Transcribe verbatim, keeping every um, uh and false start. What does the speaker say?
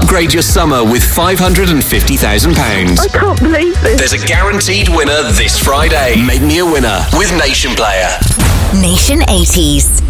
Upgrade your summer with five hundred fifty thousand pounds. I can't believe this. There's a guaranteed winner this Friday. Make me a winner with Nation Player. Nation eighties.